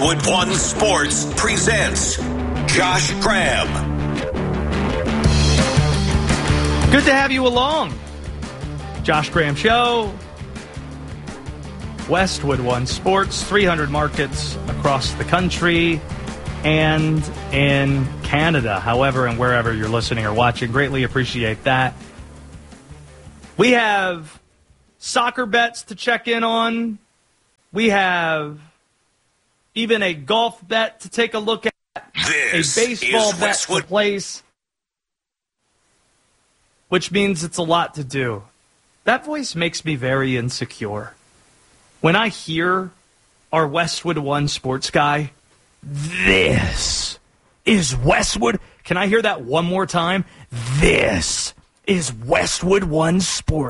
Westwood One Sports presents Josh Graham. Good to have you along. Josh Graham Show. Westwood One Sports, 300 markets across the country and in Canada. However and wherever you're listening or watching, greatly appreciate that. We have soccer bets to check in on. We have even a golf bet to take a look at. This a baseball is bet Westwood. to place, which means it's a lot to do. That voice makes me very insecure. When I hear our Westwood One Sports guy, this is Westwood. Can I hear that one more time? This is Westwood One Sports.